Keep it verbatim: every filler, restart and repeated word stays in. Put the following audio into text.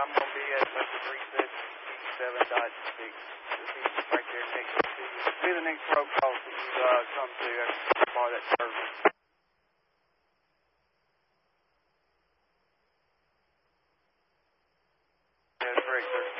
I'm going to be at level three seven dot six. This is right there next to you. Be the next road cross that you uh, come to after bar that service. That's correct, sir.